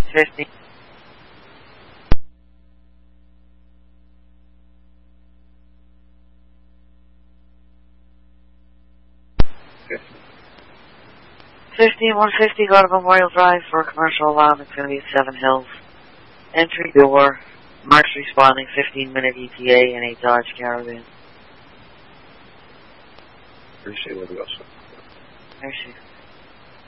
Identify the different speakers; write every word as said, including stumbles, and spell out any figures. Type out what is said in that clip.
Speaker 1: fifty. Fifteen one fifty, go to Memorial Drive for a commercial alarm. It's going to be at Seven Hills. Entry door. Marks responding. Fifteen minute E T A in a Dodge Caravan.
Speaker 2: Appreciate it.
Speaker 1: Appreciate it.